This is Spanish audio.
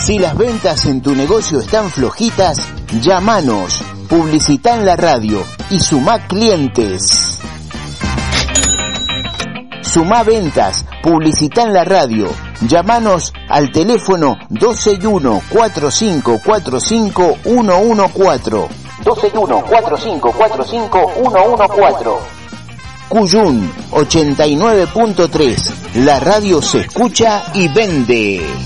Si las ventas en tu negocio están flojitas, llámanos, publicitá en la radio y sumá clientes. Sumá ventas, publicitá en la radio. Llámanos al teléfono 261-4545-114. 261-4545-114. Cuyún 89.3. La radio se escucha y vende.